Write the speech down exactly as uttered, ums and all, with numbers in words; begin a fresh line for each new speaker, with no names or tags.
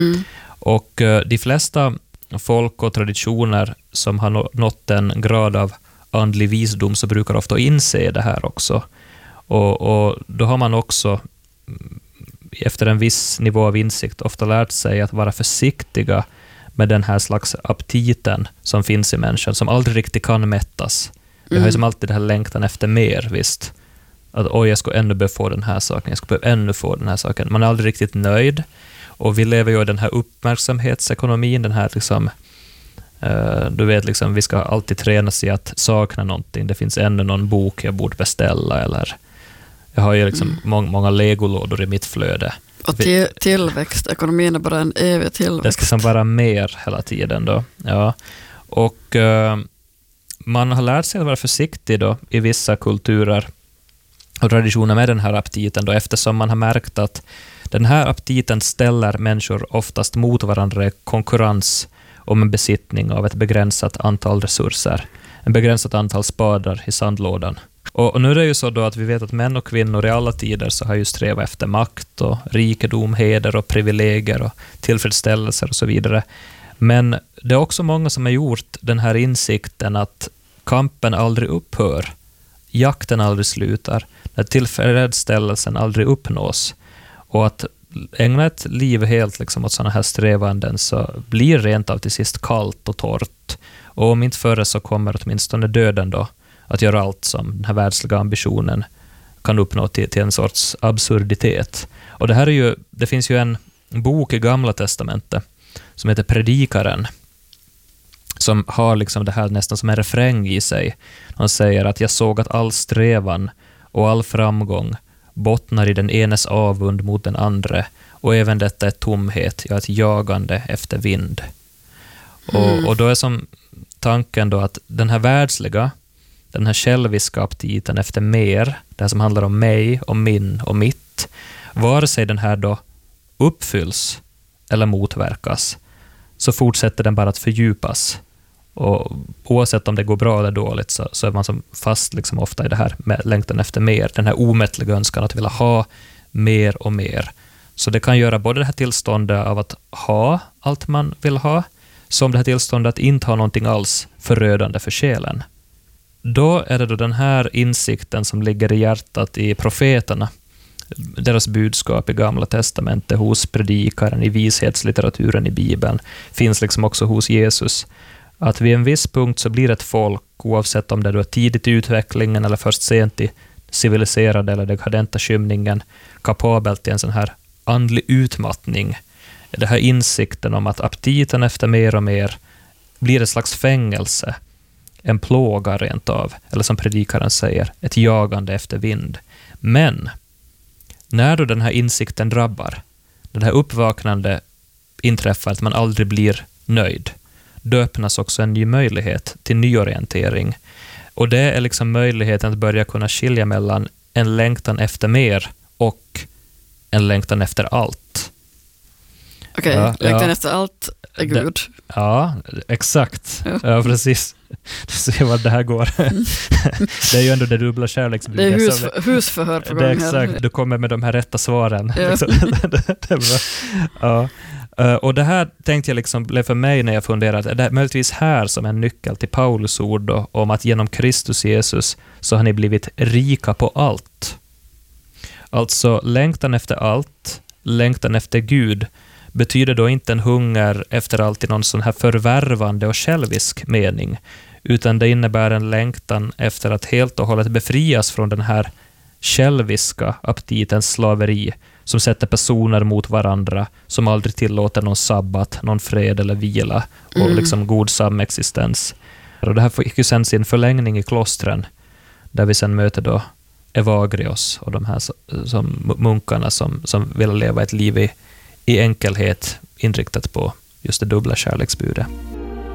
Mm.
Och uh, de flesta folk och traditioner som har nå- nått en grad av andlig visdom så brukar ofta inse det här också. Och, och då har man också efter en viss nivå av insikt ofta lärt sig att vara försiktiga med den här slags aptiten som finns i människan, som aldrig riktigt kan mättas. Vi har ju som alltid det här längtan efter mer, visst. Att oj, jag ska ännu behöva få den här saken, jag ska behöva ännu få den här saken. Man är aldrig riktigt nöjd. Och vi lever ju i den här uppmärksamhetsekonomin, den här liksom, uh, du vet liksom, vi ska alltid tränas i att sakna någonting. Det finns ännu någon bok jag borde beställa, eller jag har ju liksom mm. må- många legolådor i mitt flöde.
Och till, tillväxt, ekonomin är bara en evig tillväxt.
Det ska som vara mer hela tiden då. Ja. Och uh, man har lärt sig att vara försiktig då i vissa kulturer och traditioner med den här aptiten då, eftersom man har märkt att den här aptiten ställer människor oftast mot varandra i konkurrens om en besittning av ett begränsat antal resurser. En begränsat antal spadar i sandlådan. Och, och nu är det ju så då att vi vet att män och kvinnor i alla tider så har ju strävat efter makt och rikedom, heder och privilegier och tillfredsställelser och så vidare. Men det är också många som har gjort den här insikten att kampen aldrig upphör, jakten aldrig slutar, när tillfredsställelsen aldrig uppnås. Och att ägna ett liv helt liksom åt sådana här strävanden så blir rent av till sist kallt och torrt. Och om inte före så kommer åtminstone döden då att göra allt som den här världsliga ambitionen kan uppnå till, till en sorts absurditet. Och det här är ju, det finns ju en bok i Gamla testamentet som heter Predikaren, som har liksom det här nästan som en refräng i sig. Han säger att jag såg att all strävan och all framgång bottnar i den enes avund mot den andra, och även detta är tomhet, ja, ett jagande efter vind. Mm. Och, och då är som tanken då att den här världsliga, den här själviska aptiten efter mer, det här som handlar om mig, om min och mitt, vare sig den här då uppfylls eller motverkas, så fortsätter den bara att fördjupas. Och oavsett om det går bra eller dåligt så, så är man som fast liksom ofta i det här med längtan efter mer, den här omättliga önskan att vilja ha mer och mer. Så det kan göra både det här tillståndet av att ha allt man vill ha, som det här tillståndet att inte ha någonting alls förödande för själen. Då är det då den här insikten som ligger i hjärtat i profeterna, deras budskap i Gamla testamentet, hos predikaren, i vishetslitteraturen i Bibeln, finns liksom också hos Jesus. Att vid en viss punkt så blir ett folk, oavsett om det är tidigt i utvecklingen eller först sent i civiliserade eller dekadenta skymningen, kapabelt till en sån här andlig utmattning. Det här insikten om att aptiten efter mer och mer blir ett slags fängelse, en plåga rent av, eller som predikaren säger, ett jagande efter vind. Men när då den här insikten drabbar, det här uppvaknande inträffar att man aldrig blir nöjd, då öppnas också en ny möjlighet till nyorientering. Och det är liksom möjligheten att börja kunna skilja mellan en längtan efter mer och en längtan efter allt.
Okej, okay, ja, längtan ja. efter allt är Gud.
Det, ja, exakt. Ja, ja precis. Du ser vad det här går. Mm. Det är ju ändå det dubbla kärleksbudet.
Det är hus, husförhör på gång.
Det är exakt, du kommer med de här rätta svaren. Ja. Liksom. Det är bra. Ja. Uh, och det här tänkte jag liksom blev för mig när jag funderade, är det möjligtvis här som en nyckel till Paulus ord då, om att genom Kristus Jesus så har ni blivit rika på allt. Alltså längtan efter allt, längtan efter Gud, betyder då inte en hunger efter allt i någon sån här förvärvande och självisk mening, utan det innebär en längtan efter att helt och hållet befrias från den här själviska aptitens slaveri som sätter personer mot varandra, som aldrig tillåter någon sabbat, någon fred eller vila och mm. liksom god samexistens. Och det här fick ju sen sin förlängning i klostren, där vi sen möter då Evagrios och de här som munkarna som, som vill leva ett liv i, i enkelhet inriktat på just det dubbla kärleksbudet.